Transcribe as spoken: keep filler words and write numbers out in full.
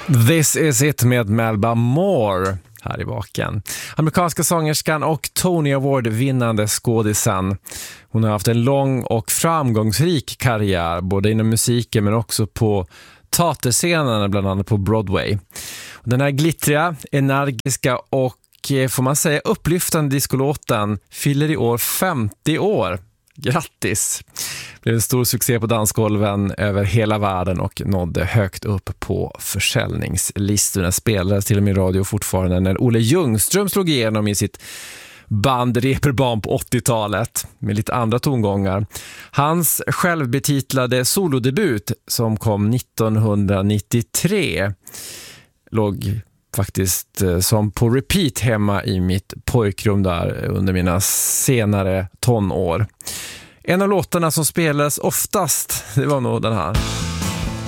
This is it med Melba Moore här i baken. Amerikanska sångerskan och Tony Award-vinnande skådisen. Hon har haft en lång och framgångsrik karriär både inom musiken men också på teaterscenerna, bland annat på Broadway. Den här glittriga, energiska och får man säga upplyftande diskolåten fyller i år femtio år. Grattis! Det blev en stor succé på dansgolven över hela världen och nådde högt upp på försäljningslistorna. Spelades till och med radio fortfarande när Olle Ljungström slog igenom i sitt band Reeperbahn på åttiotalet med lite andra tongångar. Hans självbetitlade solodebut som kom nittonhundranittiotre låg faktiskt som på repeat hemma i mitt pojkrum där under mina senare tonår. En av låtarna som spelades oftast, det var nog den här.